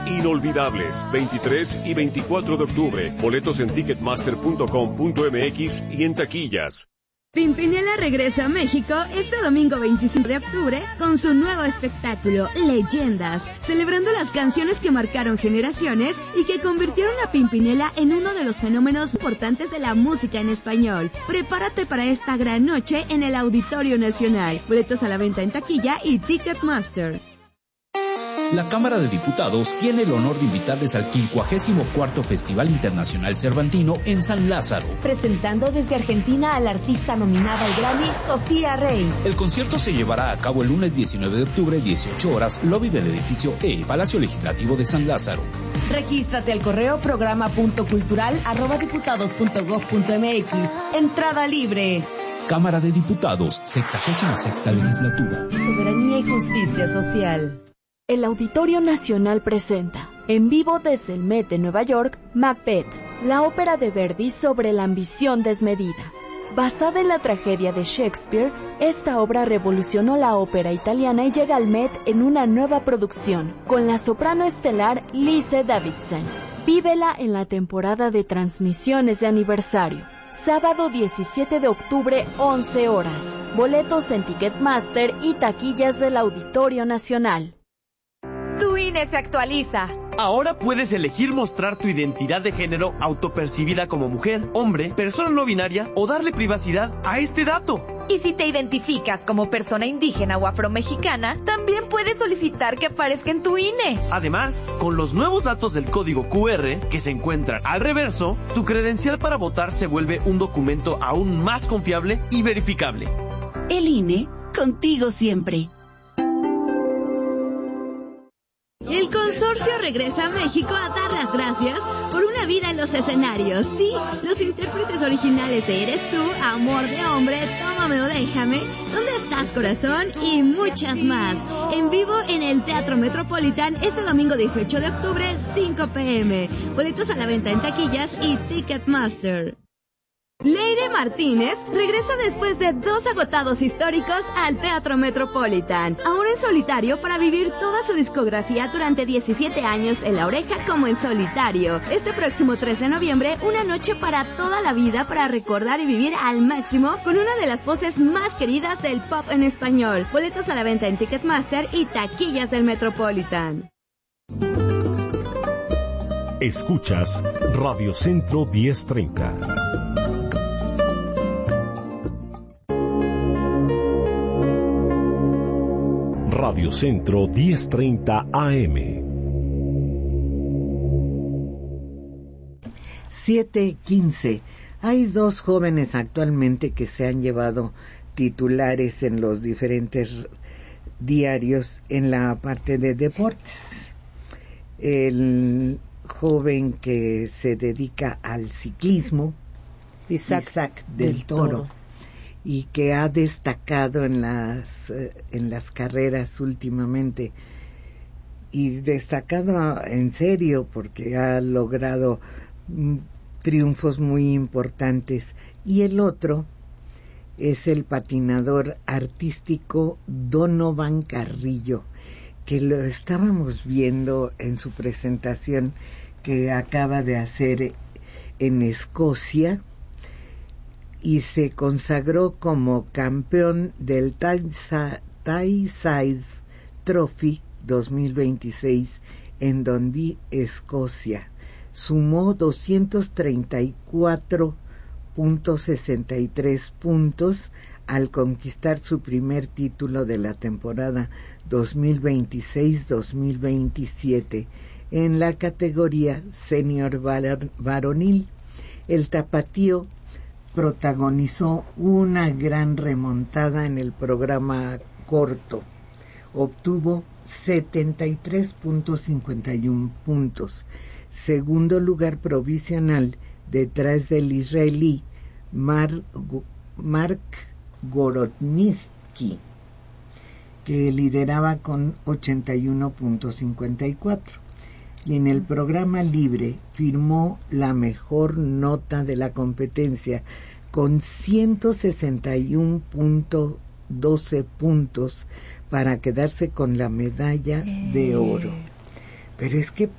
inolvidables. 23 y 24 de octubre. Boletos en ticketmaster.com.mx y en taquillas. Pimpinela regresa a México este domingo 25 de octubre con su nuevo espectáculo, Leyendas, celebrando las canciones que marcaron generaciones y que convirtieron a Pimpinela en uno de los fenómenos importantes de la música en español. Prepárate para esta gran noche en el Auditorio Nacional. Boletos a la venta en taquilla y Ticketmaster. La Cámara de Diputados tiene el honor de invitarles al 54º Festival Internacional Cervantino en San Lázaro. Presentando desde Argentina a la artista nominada al Grammy, Sofía Rey. El concierto se llevará a cabo el lunes 19 de octubre, 18 horas, lobby del edificio E, Palacio Legislativo de San Lázaro. Regístrate al correo programa.cultural@diputados.gov.mx. Entrada libre. Cámara de Diputados, 66ª Legislatura. Soberanía y justicia social. El Auditorio Nacional presenta, en vivo desde el Met de Nueva York, Macbeth, la ópera de Verdi sobre la ambición desmedida. Basada en la tragedia de Shakespeare, esta obra revolucionó la ópera italiana y llega al Met en una nueva producción, con la soprano estelar Lise Davidsen. Vívela en la temporada de transmisiones de aniversario. Sábado 17 de octubre, 11 horas. Boletos en Ticketmaster y taquillas del Auditorio Nacional. Tu INE se actualiza. Ahora puedes elegir mostrar tu identidad de género autopercibida como mujer, hombre, persona no binaria o darle privacidad a este dato. Y si te identificas como persona indígena o afromexicana, también puedes solicitar que aparezca en tu INE. Además, con los nuevos datos del código QR que se encuentran al reverso, tu credencial para votar se vuelve un documento aún más confiable y verificable. El INE, contigo siempre. El consorcio regresa a México a dar las gracias por una vida en los escenarios. Sí, los intérpretes originales de Eres Tú, Amor de Hombre, Tómame o Déjame, ¿Dónde estás, corazón? Y muchas más. En vivo en el Teatro Metropolitan este domingo 18 de octubre, 5 p.m. Boletos a la venta en taquillas y Ticketmaster. Leire Martínez regresa después de 2 agotados históricos al Teatro Metropolitan, ahora en solitario para vivir toda su discografía durante 17 años en La Oreja como en solitario. Este próximo 3 de noviembre, una noche para toda la vida para recordar y vivir al máximo con una de las voces más queridas del pop en español. Boletos a la venta en Ticketmaster y taquillas del Metropolitan. Escuchas Radio Centro 1030. Radio Centro 1030 AM. 7:15. Hay 2 jóvenes actualmente que se han llevado titulares en los diferentes diarios en la parte de deportes. El joven que se dedica al ciclismo, Isaac del Toro, y que ha destacado en las carreras últimamente, y destacado en serio porque ha logrado triunfos muy importantes. Y el otro es el patinador artístico Donovan Carrillo, que lo estábamos viendo en su presentación que acaba de hacer en Escocia, y se consagró como campeón del Tayside Trophy 2026 en Dundee, Escocia. Sumó 234.63 puntos al conquistar su primer título de la temporada 2026-2027 en la categoría senior varonil. El tapatío protagonizó una gran remontada en el programa corto. Obtuvo 73.51 puntos. Segundo lugar provisional detrás del israelí Mark Gorodnitsky, que lideraba con 81.54. Y en el programa libre firmó la mejor nota de la competencia con 161.12 puntos para quedarse con la medalla de oro. Pero es que